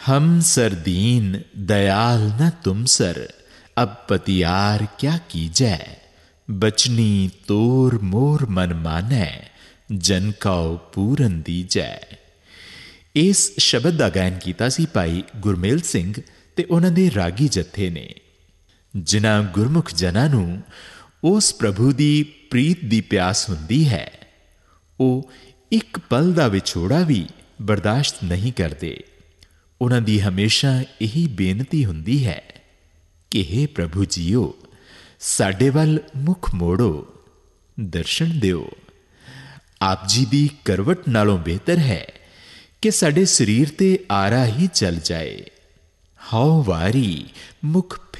हम सर दीन दयाल न तुम सर, अब पतियार क्या कीजै। बचनी तोर मोर मन मानै, जन कौ पूरन दीजै। इस शब्द का गायन किया सी भाई गुरमेल सिंह ते उन्हां दे रागी जत्थे ने, जिन्हां गुरमुख जनां नूं उस प्रभु दी प्रीत दी प्यास हुंदी है, ਉਹ एक पल दा विछोड़ा भी बर्दाश्त नहीं करते। उन्हां दी हमेशा यही बेनती हुंदी है कि हे प्रभु जीओ, साडे वल मुख मोड़ो, दर्शन दिओ। आप जी दी करवट नालों बेहतर है कि साडे शरीर ते आरा ही चल जाए। हौ वारी मुख